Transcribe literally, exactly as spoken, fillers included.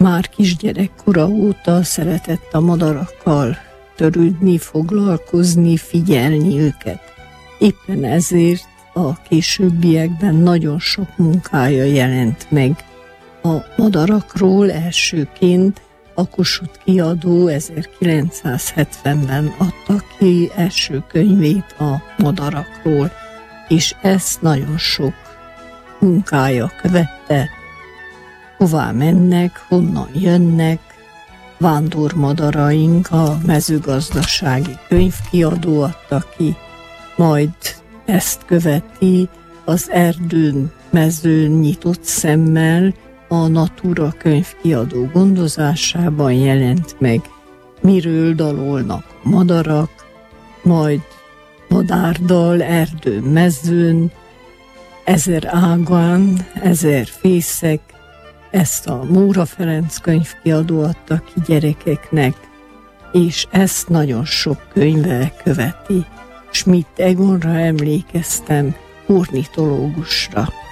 már kisgyerekkora óta szeretett a madarakkal törődni, foglalkozni, figyelni őket. Éppen ezért a későbbiekben nagyon sok munkája jelent meg a madarakról. Elsőként a Kossuth Kiadó ezerkilencszázhetvenben adta ki első könyvét a madarakról, és ezt nagyon sok munkája követte. Hová mennek, honnan jönnek, vándormadaraink, a Mezőgazdasági Könyvkiadó adta ki, majd ezt követi az Erdőn, mezőn nyitott szemmel, a Natura Könyvkiadó gondozásában jelent meg Miről dalolnak a madarak, majd Madárdal, Erdőn, mezőn, Ezer ágán, Ezer fészek, ezt a Móra Ferenc Könyvkiadó adta ki gyerekeknek, és ezt nagyon sok könyve követi. Schmidt Egonra emlékeztem, ornitológusra.